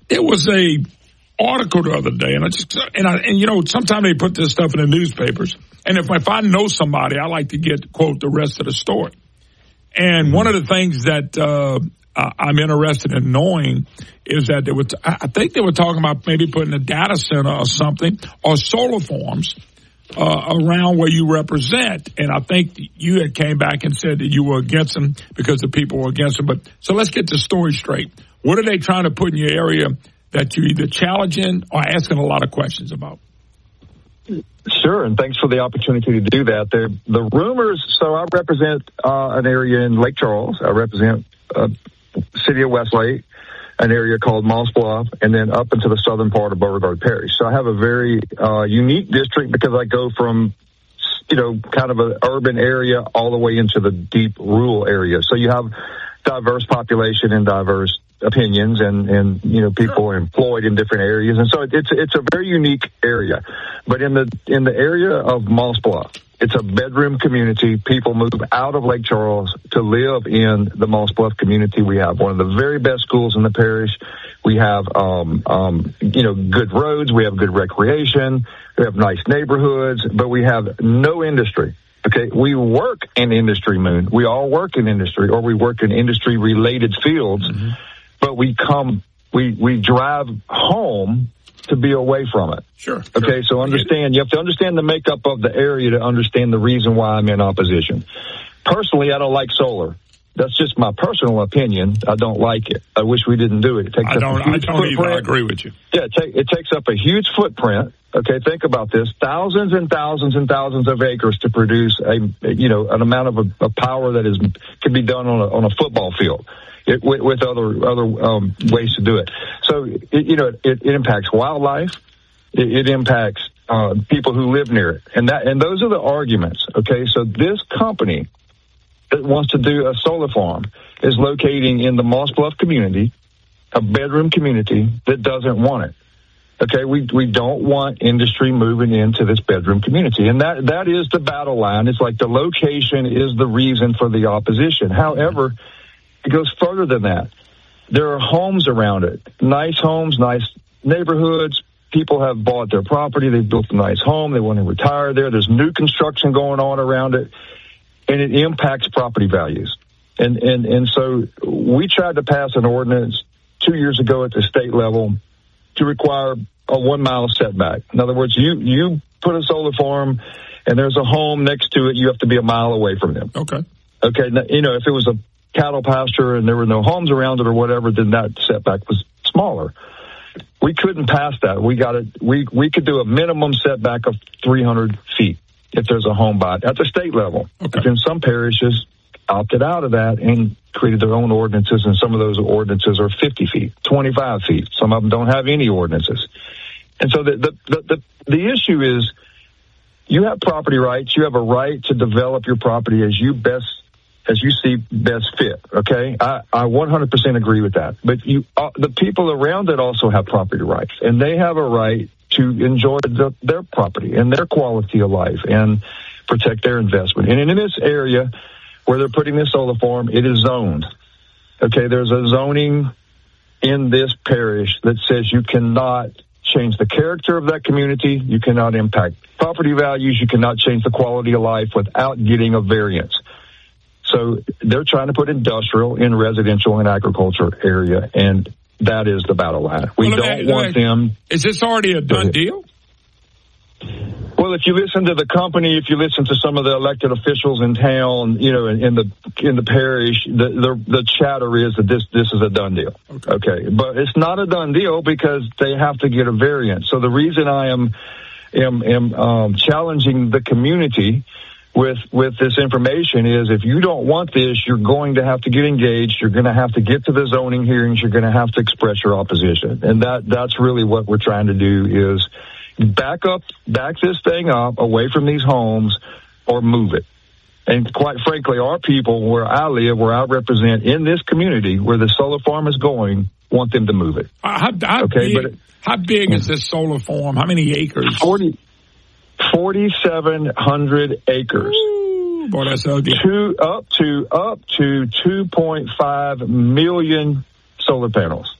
There was a article the other day, and sometimes they put this stuff in the newspapers. And if I know somebody, I like to get, quote, the rest of the story. And one of the things that I'm interested in knowing is that I think they were talking about maybe putting a data center or something, or solar farms around where you represent. And I think you had came back and said that you were against them because the people were against them. But so let's get the story straight. What are they trying to put in your area that you're either challenging or asking a lot of questions about? Sure, and thanks for the opportunity to do that. The rumors, so I represent an area in Lake Charles. I represent city of Westlake, an area called Moss Bluff, and then up into the southern part of Beauregard Parish. So I have a very unique district because I go from, kind of an urban area all the way into the deep rural area. So you have diverse population and diverse opinions, and people are employed in different areas, and so it's a very unique area. But in the area of Moss Bluff, it's a bedroom community. People move out of Lake Charles to live in the Moss Bluff community. We have one of the very best schools in the parish. We have good roads. We have good recreation. We have nice neighborhoods, but we have no industry. Okay, we work in industry, Moon. We all work in industry, or we work in industry-related fields. Mm-hmm. But we drive home to be away from it. Sure. Okay, so you have to understand the makeup of the area to understand the reason why I'm in opposition. Personally, I don't like solar. That's just my personal opinion. I don't like it. I wish we didn't do it. I don't either. I agree with you. Yeah, it takes up a huge footprint. Okay, think about this: thousands and thousands and thousands of acres to produce an amount of power that can be done on a football field. With other ways to do it. So, it impacts wildlife. It impacts people who live near it. And those are the arguments, okay? So this company that wants to do a solar farm is locating in the Moss Bluff community, a bedroom community that doesn't want it. Okay, we don't want industry moving into this bedroom community. And that is the battle line. It's like the location is the reason for the opposition. However, it goes further than that. There are homes around it, nice homes, nice neighborhoods. People have bought their property. They've built a nice home. They want to retire there. There's new construction going on around it, and it impacts property values. And so we tried to pass an ordinance 2 years ago at the state level to require a 1 mile setback. In other words, you put a solar farm and there's a home next to it, you have to be a mile away from them. Okay. Now, if it was a cattle pasture and there were no homes around it or whatever, then that setback was smaller. We couldn't pass that. We could do a minimum setback of 300 feet if there's a home by it at the state level. Okay. But then some parishes opted out of that and created their own ordinances, and some of those ordinances are 50 feet, 25 feet. Some of them don't have any ordinances. And so the issue is you have property rights. You have a right to develop your property as you see best fit. Okay, I 100% agree with that. But the people around it also have property rights, and they have a right to enjoy their property and their quality of life and protect their investment. And in this area where they're putting this solar farm, it is zoned. Okay, there's a zoning in this parish that says you cannot change the character of that community. You cannot impact property values. You cannot change the quality of life without getting a variance. So they're trying to put industrial in residential and agriculture area, and that is the battle line. We don't want them. Is this already a done deal? Well, if you listen to the company, if you listen to some of the elected officials in town, in the parish, the chatter is that this is a done deal. Okay, but it's not a done deal because they have to get a variance. So the reason I am challenging the community with this information is if you don't want this, you're going to have to get engaged. You're going to have to get to the zoning hearings. You're going to have to express your opposition. And that's really what we're trying to do is back this thing up away from these homes or move it. And quite frankly, our people where I live, where I represent in this community where the solar farm is going, want them to move it. How big is this solar farm? How many acres? 4,700 acres. Ooh, boy, that's ugly. Up to 2.5 million solar panels.